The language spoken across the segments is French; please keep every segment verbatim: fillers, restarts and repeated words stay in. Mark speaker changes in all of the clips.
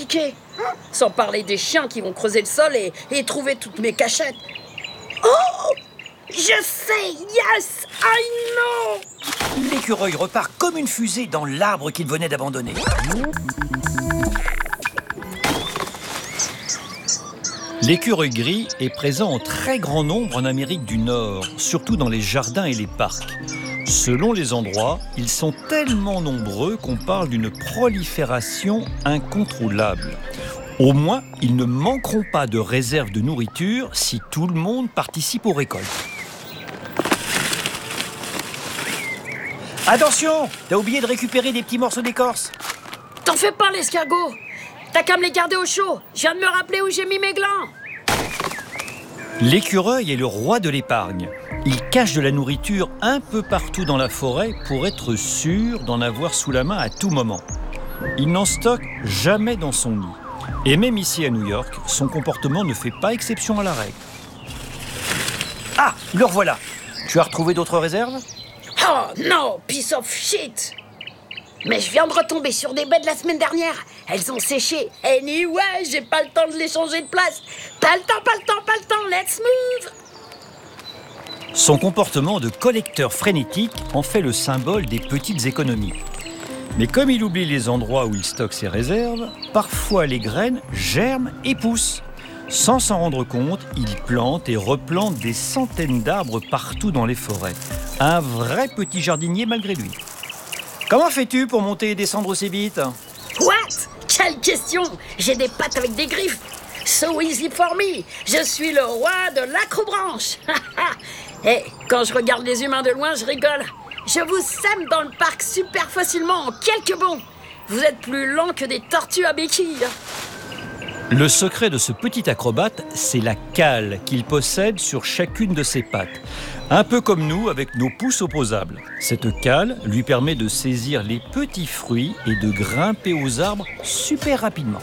Speaker 1: piquer. Sans parler des chiens qui vont creuser le sol et, et trouver toutes mes cachettes. Oh! Je sais! Yes! I know!
Speaker 2: L'écureuil repart comme une fusée dans l'arbre qu'il venait d'abandonner. L'écureuil gris est présent en très grand nombre en Amérique du Nord, surtout dans les jardins et les parcs. Selon les endroits, ils sont tellement nombreux qu'on parle d'une prolifération incontrôlable. Au moins, ils ne manqueront pas de réserves de nourriture si tout le monde participe aux récoltes. Attention! T'as oublié de récupérer des petits morceaux d'écorce.
Speaker 1: T'en fais pas, l'escargot! T'as qu'à me les garder au chaud. Je viens de me rappeler où j'ai mis mes glands.
Speaker 2: L'écureuil est le roi de l'épargne. Il cache de la nourriture un peu partout dans la forêt pour être sûr d'en avoir sous la main à tout moment. Il n'en stocke jamais dans son nid. Et même ici à New York, son comportement ne fait pas exception à la règle. Ah, le revoilà. Tu as retrouvé d'autres réserves?
Speaker 1: Oh non, piece of shit! Mais je viens de retomber sur des baies de la semaine dernière. Elles ont séché. Anyway, j'ai pas le temps de les changer de place. Pas le temps, pas le temps, pas le temps. Let's move!
Speaker 2: Son comportement de collecteur frénétique en fait le symbole des petites économies. Mais comme il oublie les endroits où il stocke ses réserves, parfois les graines germent et poussent. Sans s'en rendre compte, il plante et replante des centaines d'arbres partout dans les forêts. Un vrai petit jardinier malgré lui. Comment fais-tu pour monter et descendre aussi vite?
Speaker 1: What? Quelle question! J'ai des pattes avec des griffes. So easy for me. Je suis le roi de l'acrobranche. Et quand je regarde les humains de loin, je rigole. Je vous sème dans le parc super facilement en quelques bonds. Vous êtes plus lents que des tortues à béquilles.
Speaker 2: Le secret de ce petit acrobate, c'est la cale qu'il possède sur chacune de ses pattes. Un peu comme nous avec nos pouces opposables. Cette cale lui permet de saisir les petits fruits et de grimper aux arbres super rapidement.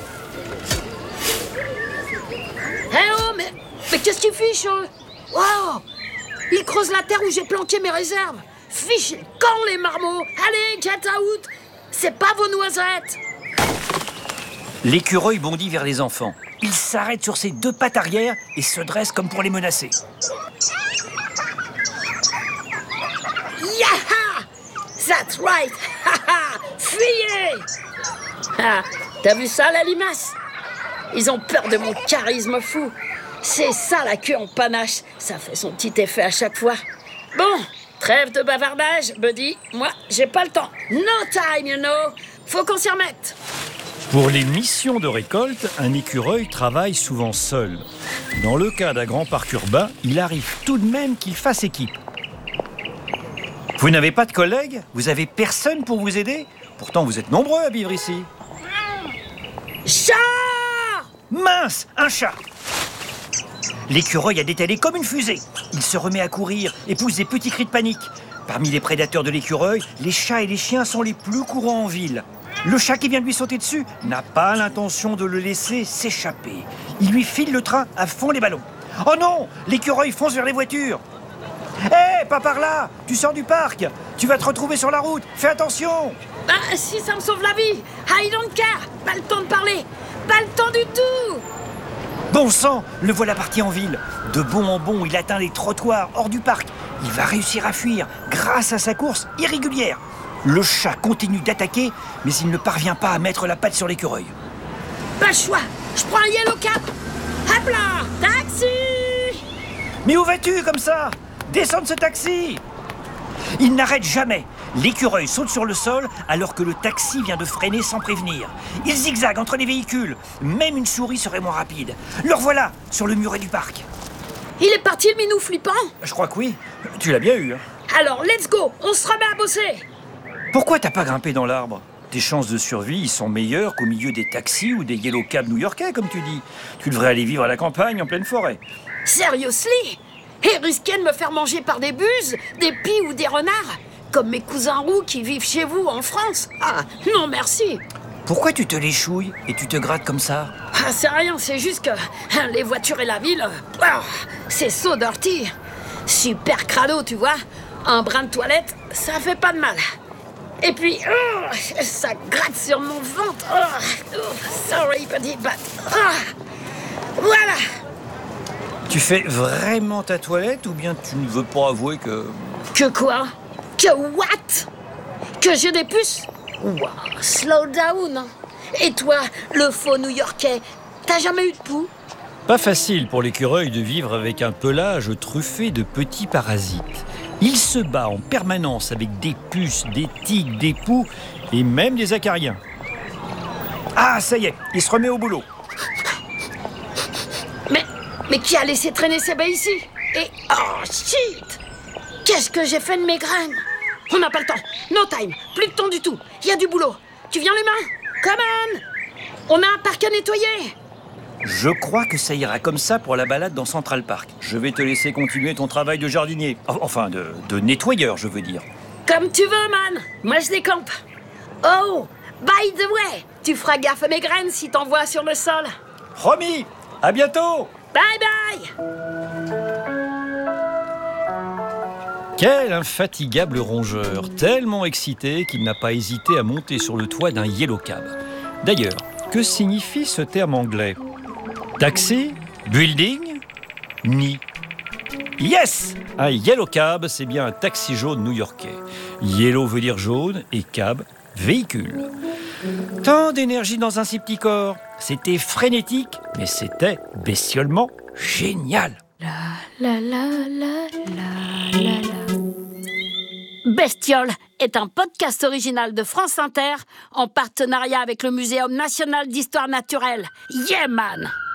Speaker 1: Eh oh, mais, mais qu'est-ce qu'ils fichent, eux? Wow! Ils creusent la terre où j'ai planqué mes réserves. Fiche quand les marmots? Allez, get out! C'est pas vos noisettes!
Speaker 2: L'écureuil bondit vers les enfants. Il s'arrête sur ses deux pattes arrière et se dresse comme pour les menacer.
Speaker 1: Yaha! That's right! Haha! Fuyez! Ah, t'as vu ça, la limace? Ils ont peur de mon charisme fou. C'est ça, la queue en panache. Ça fait son petit effet à chaque fois. Bon, trêve de bavardage, Buddy. Moi, j'ai pas le temps. No time, you know. Faut qu'on s'y remette.
Speaker 2: Pour les missions de récolte, un écureuil travaille souvent seul. Dans le cas d'un grand parc urbain, il arrive tout de même qu'il fasse équipe. Vous n'avez pas de collègues? Vous avez personne pour vous aider? Pourtant, vous êtes nombreux à vivre ici.
Speaker 1: Chat!
Speaker 2: Mince, un chat! L'écureuil a détalé comme une fusée. Il se remet à courir et pousse des petits cris de panique. Parmi les prédateurs de l'écureuil, les chats et les chiens sont les plus courants en ville. Le chat qui vient de lui sauter dessus n'a pas l'intention de le laisser s'échapper. Il lui file le train à fond les ballons. Oh non! L'écureuil fonce vers les voitures. Hé, hey, pas par là! Tu sors du parc! Tu vas te retrouver sur la route! Fais attention!
Speaker 1: Bah, si ça me sauve la vie! I don't care! Pas le temps de parler! Pas le temps du tout!
Speaker 2: Bon sang, le voilà parti en ville. De bond en bond, il atteint les trottoirs hors du parc. Il va réussir à fuir grâce à sa course irrégulière. Le chat continue d'attaquer, mais il ne parvient pas à mettre la patte sur l'écureuil.
Speaker 1: Pas le choix! Je prends un yellow cap! Hop là! Taxi!
Speaker 2: Mais où vas-tu comme ça? Descends de ce taxi! Il n'arrête jamais. L'écureuil saute sur le sol alors que le taxi vient de freiner sans prévenir. Il zigzague entre les véhicules. Même une souris serait moins rapide. Le revoilà sur le muret du parc.
Speaker 1: Il est parti, le minou flippant?
Speaker 2: Je crois que oui. Tu l'as bien eu. Hein.
Speaker 1: Alors, let's go! On se remet à bosser!
Speaker 2: Pourquoi t'as pas grimpé dans l'arbre? Tes chances de survie ils sont meilleures qu'au milieu des taxis ou des yellow cabs new-yorkais, comme tu dis. Tu devrais aller vivre à la campagne, en pleine forêt.
Speaker 1: Seriously? Et risquer de me faire manger par des buses, des pies ou des renards? Comme mes cousins roux qui vivent chez vous en France? Ah, non merci!
Speaker 2: Pourquoi tu te léchouilles et tu te grattes comme ça?
Speaker 1: Ah, c'est rien, c'est juste que hein, les voitures et la ville, ah, c'est so dirty. Super crado, tu vois. Un brin de toilette, ça fait pas de mal. Et puis, oh, ça gratte sur mon ventre. Oh, oh, sorry, petit bat. Oh, voilà.
Speaker 2: Tu fais vraiment ta toilette ou bien tu ne veux pas avouer que...
Speaker 1: Que quoi? Que what? Que j'ai des puces? Wow, slow down. Et toi, le faux New-Yorkais, t'as jamais eu de poux?
Speaker 2: Pas facile pour l'écureuil de vivre avec un pelage truffé de petits parasites. Il se bat en permanence avec des puces, des tiques, des poux et même des acariens. Ah, ça y est, il se remet au boulot.
Speaker 1: Mais, mais qui a laissé traîner ces baies ici? Et oh shit! Qu'est-ce que j'ai fait de mes graines? On n'a pas le temps. No time. Plus de temps du tout. Il y a du boulot. Tu viens, l'humain? Come on! On a un parc à nettoyer.
Speaker 2: Je crois que ça ira comme ça pour la balade dans Central Park. Je vais te laisser continuer ton travail de jardinier. Enfin, de, de nettoyeur, je veux dire.
Speaker 1: Comme tu veux, man. Moi, je décampe. Oh, by the way, tu feras gaffe à mes graines si t'en vois sur le sol.
Speaker 2: Promis. À bientôt.
Speaker 1: Bye bye.
Speaker 2: Quel infatigable rongeur, tellement excité qu'il n'a pas hésité à monter sur le toit d'un yellow cab. D'ailleurs, que signifie ce terme anglais? Taxi? Building? Nid? Yes! Un yellow cab, c'est bien un taxi jaune new-yorkais. Yellow veut dire jaune et cab, véhicule. Tant d'énergie dans un si petit corps. C'était frénétique, mais c'était bestiolement génial.
Speaker 1: La la la la la la la. Bestiole est un podcast original de France Inter en partenariat avec le Muséum national d'histoire naturelle. Yeah man!